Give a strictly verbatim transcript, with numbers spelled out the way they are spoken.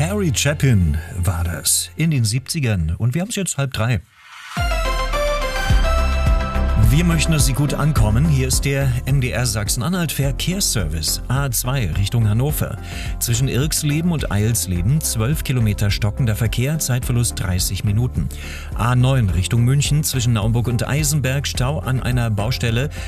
Mary Chapin war das in den siebzigern und wir haben es jetzt halb drei. Wir möchten, dass Sie gut ankommen. Hier ist der M D R Sachsen-Anhalt Verkehrsservice A zwei Richtung Hannover. Zwischen Irxleben und Eilsleben zwölf Kilometer stockender Verkehr, Zeitverlust dreißig Minuten. A neun Richtung München zwischen Naumburg und Eisenberg Stau an einer Baustelle